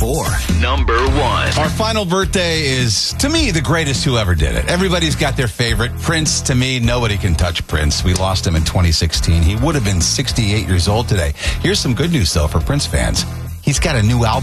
your number one. Our final birthday is, to me, the greatest who ever did it. Everybody's got their favorite. Prince, to me, nobody can touch Prince. We lost him in 2016. He would have been 68 years old today. Here's some good news, though, for Prince fans. He's got a new album